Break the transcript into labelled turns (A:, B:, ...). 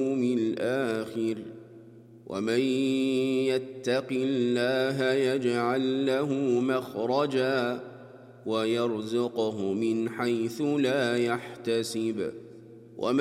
A: الآخر ومن يتق الله يجعل له مخرجا ويرزقه من حيث لا يحتسب